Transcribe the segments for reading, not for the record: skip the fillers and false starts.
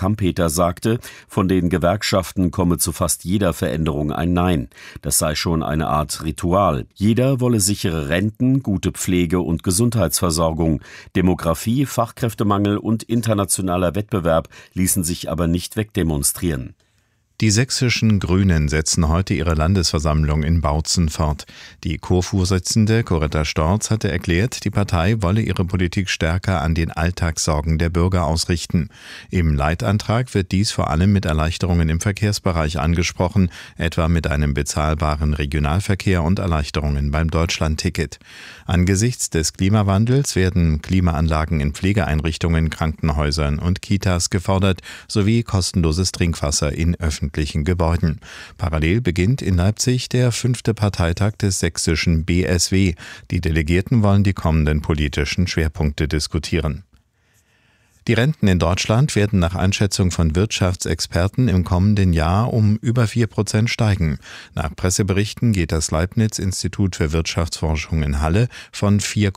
Kampeter sagte, von den Gewerkschaften komme zu fast jeder Veränderung ein Nein. Das sei schon eine Art Ritual. Jeder wolle sichere Renten, gute Pflege und Gesundheitsversorgung. Demografie, Fachkräftemangel und internationaler Wettbewerb ließen sich aber nicht wegdemonstrieren. Die sächsischen Grünen setzen heute ihre Landesversammlung in Bautzen fort. Die Co-Vorsitzende Coretta Storz hatte erklärt, die Partei wolle ihre Politik stärker an den Alltagssorgen der Bürger ausrichten. Im Leitantrag wird dies vor allem mit Erleichterungen im Verkehrsbereich angesprochen, etwa mit einem bezahlbaren Regionalverkehr und Erleichterungen beim Deutschlandticket. Angesichts des Klimawandels werden Klimaanlagen in Pflegeeinrichtungen, Krankenhäusern und Kitas gefordert, sowie kostenloses Trinkwasser in öffentlichen Gebäuden. Parallel beginnt in Leipzig der 5. Parteitag des sächsischen BSW. Die Delegierten wollen die kommenden politischen Schwerpunkte diskutieren. Die Renten in Deutschland werden nach Einschätzung von Wirtschaftsexperten im kommenden Jahr um über 4% steigen. Nach Presseberichten geht das Leibniz-Institut für Wirtschaftsforschung in Halle von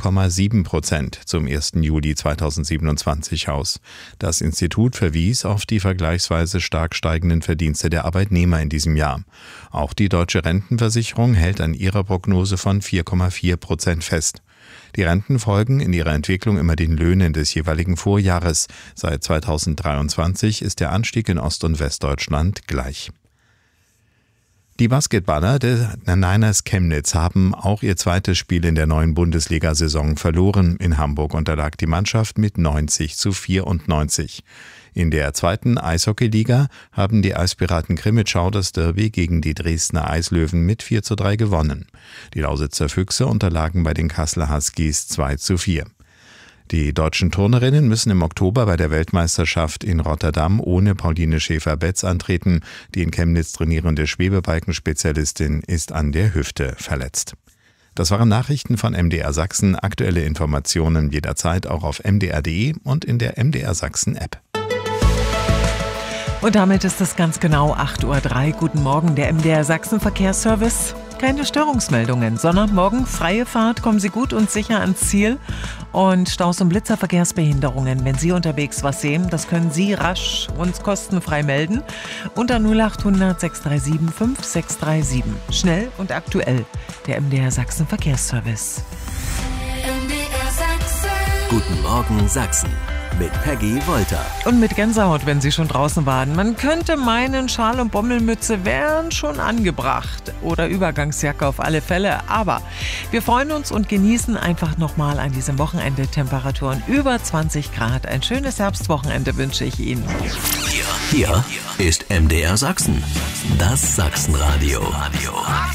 4,7% zum 1. Juli 2027 aus. Das Institut verwies auf die vergleichsweise stark steigenden Verdienste der Arbeitnehmer in diesem Jahr. Auch die Deutsche Rentenversicherung hält an ihrer Prognose von 4,4% fest. Die Renten folgen in ihrer Entwicklung immer den Löhnen des jeweiligen Vorjahres. Seit 2023 ist der Anstieg in Ost- und Westdeutschland gleich. Die Basketballer der Niners Chemnitz haben auch ihr zweites Spiel in der neuen Bundesliga-Saison verloren. In Hamburg unterlag die Mannschaft mit 90-94. In der zweiten Eishockeyliga haben die Eispiraten Krimitschau das Derby gegen die Dresdner Eislöwen mit 4:3 gewonnen. Die Lausitzer Füchse unterlagen bei den Kasseler Huskies 2:4. Die deutschen Turnerinnen müssen im Oktober bei der Weltmeisterschaft in Rotterdam ohne Pauline Schäfer-Betz antreten. Die in Chemnitz trainierende Schwebebalkenspezialistin ist an der Hüfte verletzt. Das waren Nachrichten von MDR Sachsen. Aktuelle Informationen jederzeit auch auf mdr.de und in der MDR Sachsen App. Und damit ist es ganz genau 8:03 Uhr. Guten Morgen, der MDR Sachsen Verkehrsservice. Keine Störungsmeldungen, sondern morgen freie Fahrt. Kommen Sie gut und sicher ans Ziel. Und Staus- und Blitzerverkehrsbehinderungen. Wenn Sie unterwegs was sehen, das können Sie rasch uns kostenfrei melden. Unter 0800 637 5637. Schnell und aktuell. Der MDR Sachsen Verkehrsservice. MDR Sachsen. Guten Morgen Sachsen. Mit Peggy Wolter. Und mit Gänsehaut, wenn Sie schon draußen waren. Man könnte meinen, Schal und Bommelmütze wären schon angebracht. Oder Übergangsjacke auf alle Fälle. Aber wir freuen uns und genießen einfach nochmal an diesem Wochenende Temperaturen über 20 Grad. Ein schönes Herbstwochenende wünsche ich Ihnen. Hier ist MDR Sachsen. Das Sachsenradio.